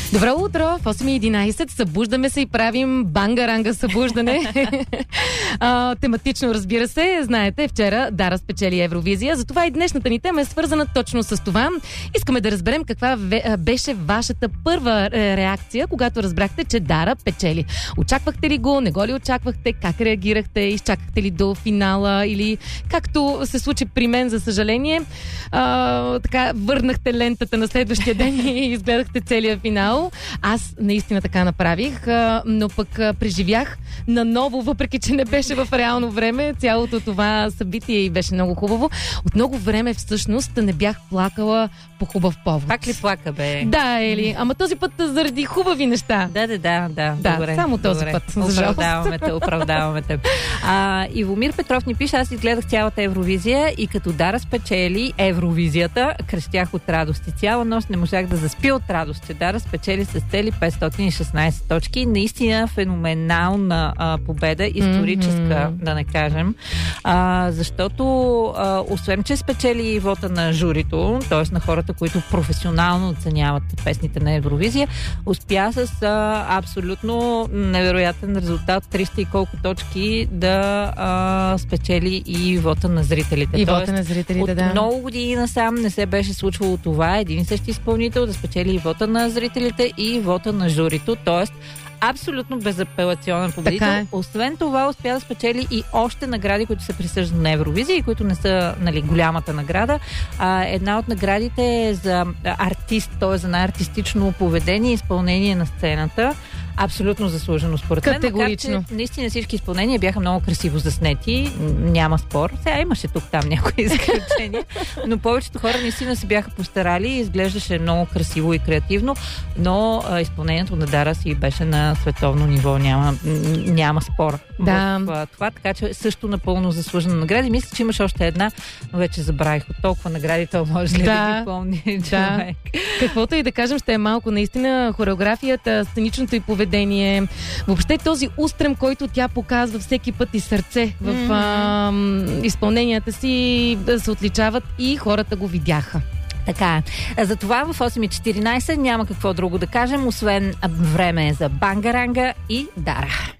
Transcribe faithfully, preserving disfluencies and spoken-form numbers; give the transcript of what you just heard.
Добро утро! В осем и единайсет събуждаме се и правим бангаранга събуждане. а, тематично, разбира се. Знаете, вчера Дара спечели Евровизия. Затова и днешната ни тема е свързана точно с това. Искаме да разберем каква беше вашата първа реакция, когато разбрахте, че Дара печели. Очаквахте ли го? Не го ли очаквахте? Как реагирахте? Изчакахте ли до финала? Или както се случи при мен, за съжаление, а, така върнахте лентата на следващия ден и изгледахте целия финал. Аз наистина така направих, но пък преживях наново, въпреки че не беше в реално време, цялото това събитие и беше много хубаво. От много време всъщност не бях плакала по хубав повод. Пак ли плака, бе? Да, Ели, ама този път заради хубави неща. Да, да, да, да. Да, добре, само този добре. път. Оправдаваме те, оправдаваме те. А, Ивомир Петров ни пише: аз изгледах цялата Евровизия и като Дара спечели Евровизията, крещях от радост и цяла нощ не можах да заспя от радост, че Дара спечели с цели петстотин и шестнайсет точки. Наистина феноменална а, победа, историческа, mm-hmm. да не кажем. А, защото а, освен, че спечели вота на журито, т.е. на хората, които професионално оценяват песните на Евровизия, успя с а, абсолютно невероятен резултат, триста и колко точки, да а, спечели и вота на зрителите. И Тоест, вота на зрителите, от да. От много години насам не се беше случвало това. Един и същи изпълнител да спечели и вота на зрителите и вота на журито, т.е. абсолютно безапелационен победител. Е. Освен това успя да спечели и още награди, които се присъждат на Евровизия и които не са, нали, голямата награда. А, една от наградите е за артист, т.е. за най-артистично поведение и изпълнение на сцената. Абсолютно заслужено според мен. Категорично. Макар че наистина всички изпълнения бяха много красиво заснети. Няма спор. Сега имаше тук-там някои изключения, но повечето хора наистина се бяха постарали и изглеждаше много красиво и креативно, но а, изпълнението на Дара си беше на световно ниво. Няма, няма спор да. в а, това, така че също напълно заслужена награда. Мисля, че имаше още една, но вече забравих от толкова награди, то може ли да, да ги помни човек. Да. Каквото и да кажем, ще е малко наистина хореографията, сценичното и поведение. Въобще този устрем, който тя показва всеки път и сърце в mm-hmm. а, изпълненията си, да се отличават и хората го видяха. Така е. Затова в осем и четиринайсет няма какво друго да кажем, освен време за бангаранга и Дара.